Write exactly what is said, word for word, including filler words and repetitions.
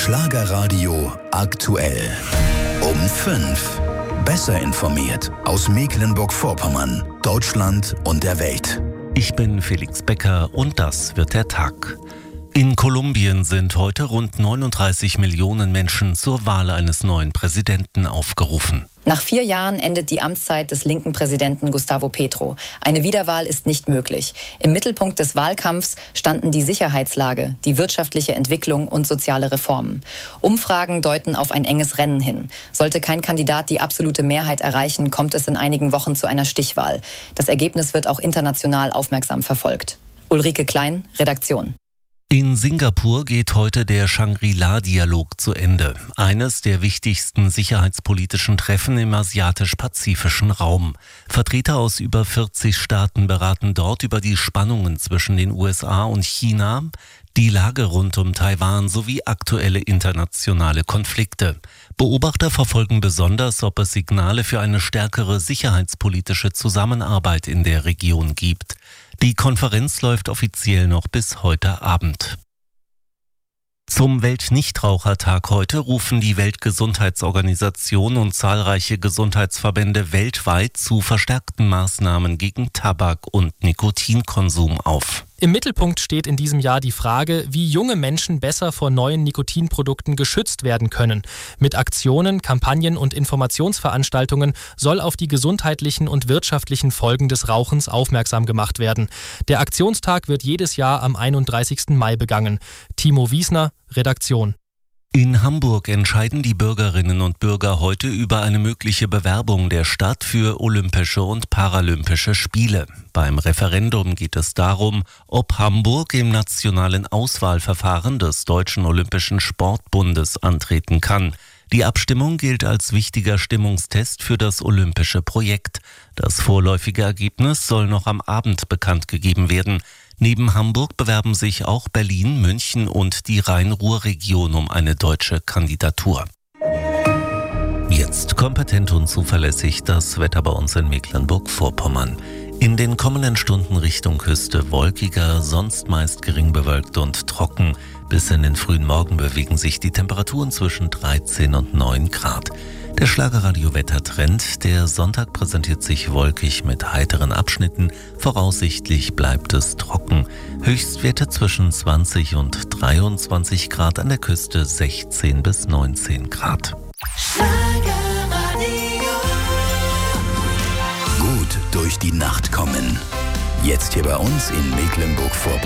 Schlagerradio aktuell. Um fünf. Besser informiert aus Mecklenburg-Vorpommern, Deutschland und der Welt. Ich bin Felix Becker und das wird der Tag. In Kolumbien sind heute rund neununddreißig Millionen Menschen zur Wahl eines neuen Präsidenten aufgerufen. Nach vier Jahren endet die Amtszeit des linken Präsidenten Gustavo Petro. Eine Wiederwahl ist nicht möglich. Im Mittelpunkt des Wahlkampfs standen die Sicherheitslage, die wirtschaftliche Entwicklung und soziale Reformen. Umfragen deuten auf ein enges Rennen hin. Sollte kein Kandidat die absolute Mehrheit erreichen, kommt es in einigen Wochen zu einer Stichwahl. Das Ergebnis wird auch international aufmerksam verfolgt. Ulrike Klein, Redaktion. In Singapur geht heute der Shangri-La-Dialog zu Ende. Eines der wichtigsten sicherheitspolitischen Treffen im asiatisch-pazifischen Raum. Vertreter aus über vierzig Staaten beraten dort über die Spannungen zwischen den U S A und China, die Lage rund um Taiwan sowie aktuelle internationale Konflikte. Beobachter verfolgen besonders, ob es Signale für eine stärkere sicherheitspolitische Zusammenarbeit in der Region gibt. Die Konferenz läuft offiziell noch bis heute Abend. Zum Weltnichtrauchertag heute rufen die Weltgesundheitsorganisation und zahlreiche Gesundheitsverbände weltweit zu verstärkten Maßnahmen gegen Tabak- und Nikotinkonsum auf. Im Mittelpunkt steht in diesem Jahr die Frage, wie junge Menschen besser vor neuen Nikotinprodukten geschützt werden können. Mit Aktionen, Kampagnen und Informationsveranstaltungen soll auf die gesundheitlichen und wirtschaftlichen Folgen des Rauchens aufmerksam gemacht werden. Der Aktionstag wird jedes Jahr am einunddreißigsten Mai begangen. Timo Wiesner, Redaktion. In Hamburg entscheiden die Bürgerinnen und Bürger heute über eine mögliche Bewerbung der Stadt für Olympische und Paralympische Spiele. Beim Referendum geht es darum, ob Hamburg im nationalen Auswahlverfahren des Deutschen Olympischen Sportbundes antreten kann. Die Abstimmung gilt als wichtiger Stimmungstest für das olympische Projekt. Das vorläufige Ergebnis soll noch am Abend bekannt gegeben werden. Neben Hamburg bewerben sich auch Berlin, München und die Rhein-Ruhr-Region um eine deutsche Kandidatur. Jetzt kompetent und zuverlässig das Wetter bei uns in Mecklenburg-Vorpommern. In den kommenden Stunden Richtung Küste wolkiger, sonst meist gering bewölkt und trocken. Bis in den frühen Morgen bewegen sich die Temperaturen zwischen dreizehn und neun Grad. Der Schlagerradio-Wettertrend, der Sonntag präsentiert sich wolkig mit heiteren Abschnitten. Voraussichtlich bleibt es trocken. Höchstwerte zwischen zwanzig und dreiundzwanzig Grad, an der Küste sechzehn bis neunzehn Grad. Gut durch die Nacht kommen. Jetzt hier bei uns in Mecklenburg-Vorpommern.